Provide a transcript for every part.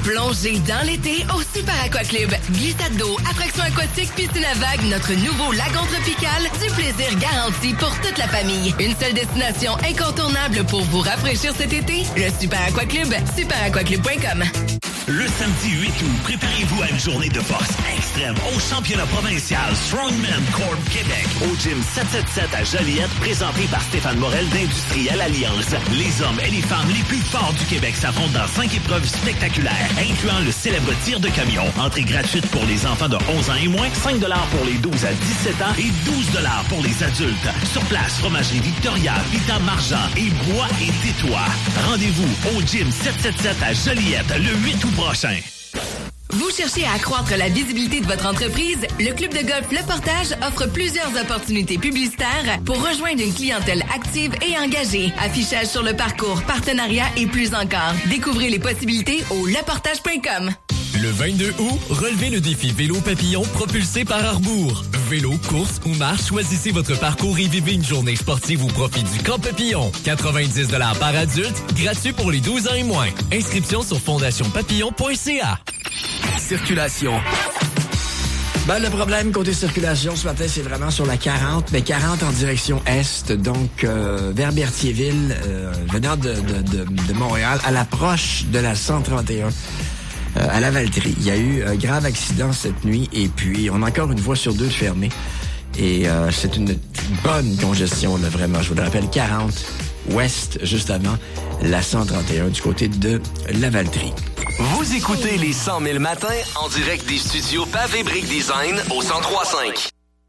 Plongez dans l'été au Super Aqua Club. Glissade d'eau, attraction aquatique, piscine à vagues, notre nouveau lagon tropical, du plaisir garanti pour toute la famille. Une seule destination incontournable pour vous rafraîchir cet été, le Super Aqua Club, superaquaclub.com. Le samedi 8 août, préparez-vous à une journée de force extrême au championnat provincial Strongman Corp Québec au gym 777 à Joliette, présenté par Stéphane Morel d'Industriel Alliance. Les hommes et les femmes les plus forts du Québec s'affrontent dans 5 épreuves spectaculaires, incluant le célèbre tir de camion. Entrée gratuite pour les enfants de 11 ans et moins, 5 $ pour les 12 à 17 ans et 12 $ pour les adultes. Sur place, Fromagerie Victoria, Vita Marchand et Bois et Tétois. Rendez-vous au gym 777 à Joliette le 8 août prochain. Vous cherchez à accroître la visibilité de votre entreprise? Le Club de golf Le Portage offre plusieurs opportunités publicitaires pour rejoindre une clientèle active et engagée. Affichage sur le parcours, partenariat et plus encore. Découvrez les possibilités au leportage.com. Le 22 août, relevez le défi Vélo Papillon propulsé par Arbour. Vélo, course ou marche, choisissez votre parcours et vivez une journée sportive au profit du Camp Papillon. 90 $ par adulte, gratuit pour les 12 ans et moins. Inscription sur fondationpapillon.ca. Circulation. Le problème côté circulation ce matin, c'est vraiment sur la 40, mais 40 en direction est, donc vers Berthierville, venant de Montréal, à l'approche de la 131. À la Valtrie. Il y a eu un grave accident cette nuit et puis on a encore une voie sur deux fermée. Et c'est une bonne congestion, là, vraiment. Je vous le rappelle, 40 ouest, juste avant la 131 du côté de la Valtrie. Vous écoutez les 100 000 matins en direct des studios Pavé Brick Design au 103.5.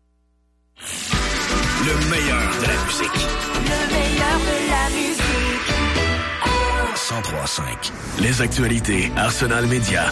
Le meilleur de la musique. Le meilleur de la musique. 103.5. Les actualités Arsenal Média.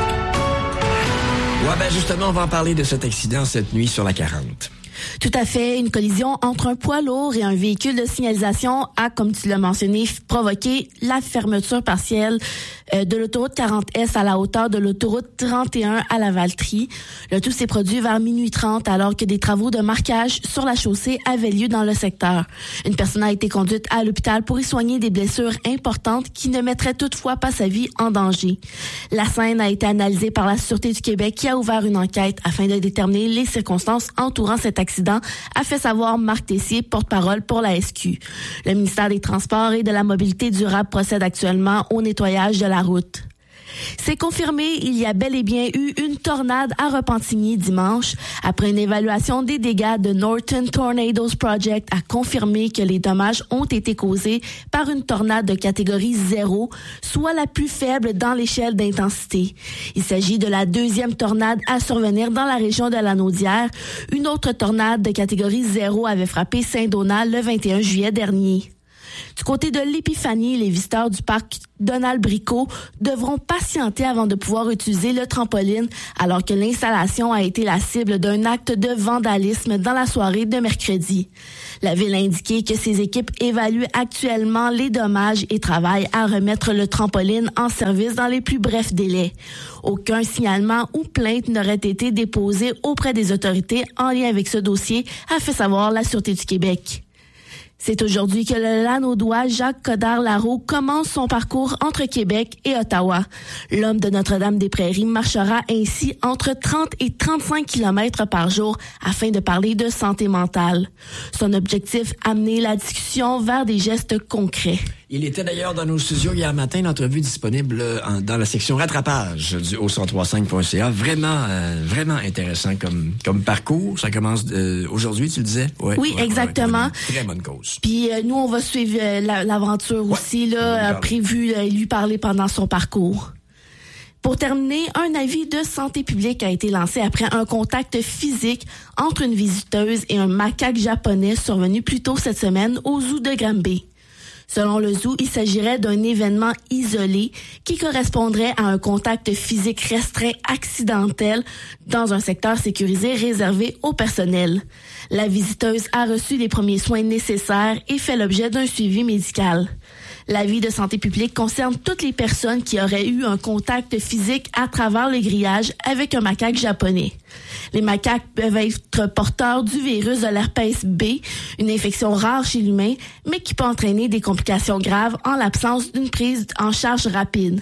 Ouais, justement, on va en parler de cet accident cette nuit sur la 40. Tout à fait. Une collision entre un poids lourd et un véhicule de signalisation a, comme tu l'as mentionné, provoqué la fermeture partielle de l'autoroute 40S à la hauteur de l'autoroute 31 à la Valtrie. Le tout s'est produit vers minuit 30 alors que des travaux de marquage sur la chaussée avaient lieu dans le secteur. Une personne a été conduite à l'hôpital pour y soigner des blessures importantes qui ne mettraient toutefois pas sa vie en danger. La scène a été analysée par la Sûreté du Québec qui a ouvert une enquête afin de déterminer les circonstances entourant cet accident, a fait savoir Marc Tessier, porte-parole pour la SQ. Le ministère des Transports et de la Mobilité durable procède actuellement au nettoyage de la route. C'est confirmé, il y a bel et bien eu une tornade à Repentigny dimanche. Après une évaluation des dégâts de Norton Tornadoes Project a confirmé que les dommages ont été causés par une tornade de catégorie 0, soit la plus faible dans l'échelle d'intensité. Il s'agit de la deuxième tornade à survenir dans la région de la Naudière. Une autre tornade de catégorie 0 avait frappé Saint-Donat le 21 juillet dernier. Du côté de l'Épiphanie, les visiteurs du parc Donald Bricot devront patienter avant de pouvoir utiliser le trampoline alors que l'installation a été la cible d'un acte de vandalisme dans la soirée de mercredi. La ville a indiqué que ses équipes évaluent actuellement les dommages et travaillent à remettre le trampoline en service dans les plus brefs délais. Aucun signalement ou plainte n'aurait été déposé auprès des autorités en lien avec ce dossier, a fait savoir la Sûreté du Québec. C'est aujourd'hui que le Lanaudois Jacques Coderre-Larreau commence son parcours entre Québec et Ottawa. L'homme de Notre-Dame-des-Prairies marchera ainsi entre 30 et 35 km par jour afin de parler de santé mentale. Son objectif, amener la discussion vers des gestes concrets. Il était d'ailleurs dans nos studios hier matin, une entrevue disponible dans la section rattrapage du au1035.ca. Vraiment intéressant comme parcours. Ça commence aujourd'hui, tu le disais? Oui, exactement. Très bonne cause. Puis nous, on va suivre l'aventure aussi, prévu lui parler pendant son parcours. Pour terminer, un avis de santé publique a été lancé après un contact physique entre une visiteuse et un macaque japonais survenu plus tôt cette semaine au zoo de Granby. Selon le zoo, il s'agirait d'un événement isolé qui correspondrait à un contact physique restreint accidentel dans un secteur sécurisé réservé au personnel. La visiteuse a reçu les premiers soins nécessaires et fait l'objet d'un suivi médical. L'avis de santé publique concerne toutes les personnes qui auraient eu un contact physique à travers le grillage avec un macaque japonais. Les macaques peuvent être porteurs du virus de l'herpès B, une infection rare chez l'humain, mais qui peut entraîner des complications graves en l'absence d'une prise en charge rapide.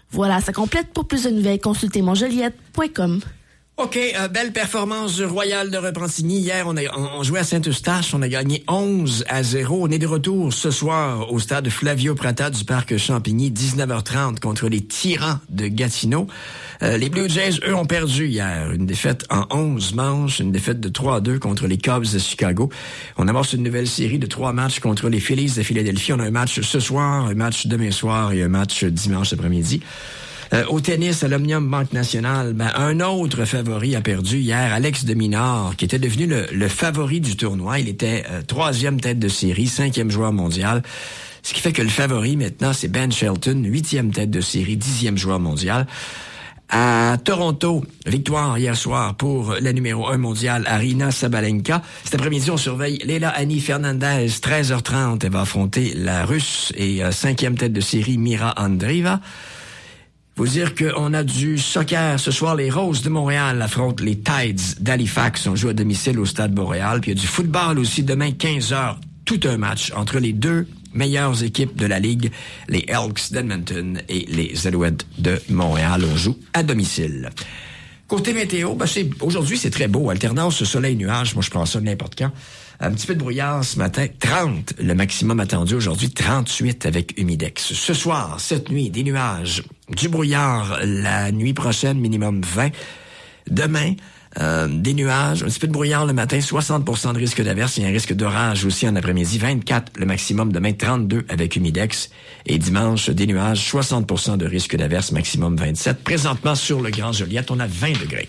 Voilà, ça complète. Pour plus de nouvelles, consultez monjoliette.com. OK, belle performance du Royal de Repentigny. Hier, on jouait à Saint-Eustache, on a gagné 11-0. On est de retour ce soir au stade Flavio Prata du parc Champigny, 19h30 contre les Tyrans de Gatineau. Les Blue Jays, eux, ont perdu hier. Une défaite en 11 manches, une défaite de 3-2 contre les Cubs de Chicago. On amorce une nouvelle série de 3 matchs contre les Phillies de Philadelphie. On a un match ce soir, un match demain soir et un match dimanche après-midi. Au tennis, à l'Omnium Banque Nationale, un autre favori a perdu hier, Alex de Minaur, qui était devenu le favori du tournoi. Il était 3e tête de série, 5e joueur mondial. Ce qui fait que le favori, maintenant, c'est Ben Shelton, 8e tête de série, 10e joueur mondial. À Toronto, victoire hier soir pour la numéro 1 mondiale, Aryna Sabalenka. Cet après-midi, on surveille Leila Annie Fernandez, 13h30. Elle va affronter la Russe et 5e tête de série, Mira Andreeva. Vous dire qu'on a du soccer ce soir. Les Roses de Montréal affrontent les Tides d'Halifax. On joue à domicile au Stade Montréal. Puis il y a du football aussi demain, 15h. Tout un match entre les deux meilleures équipes de la Ligue, les Elks d'Edmonton et les Alouettes de Montréal. On joue à domicile. Côté météo, aujourd'hui, c'est très beau. Alternance soleil-nuage. Moi, je prends ça n'importe quand. Un petit peu de brouillard ce matin, 30. Le maximum attendu aujourd'hui, 38 avec humidex. Ce soir, cette nuit, des nuages, du brouillard. La nuit prochaine, minimum 20. Demain, des nuages, un petit peu de brouillard le matin, 60% de risque d'averse. Il y a un risque d'orage aussi en après-midi, 24. Le maximum demain, 32 avec humidex. Et dimanche, des nuages, 60% de risque d'averse, maximum 27. Présentement, sur le Grand Joliette, on a 20 degrés.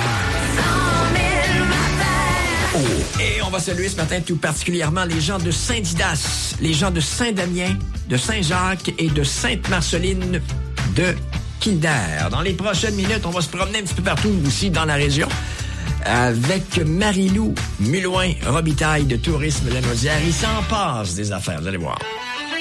Et on va saluer ce matin tout particulièrement les gens de Saint-Didas, les gens de Saint-Damien, de Saint-Jacques et de Sainte-Marceline de Kildare. Dans les prochaines minutes, on va se promener un petit peu partout aussi dans la région avec Marie-Lou Muloin Robitaille de Tourisme Lanaudière. Il s'en passe des affaires, vous allez voir.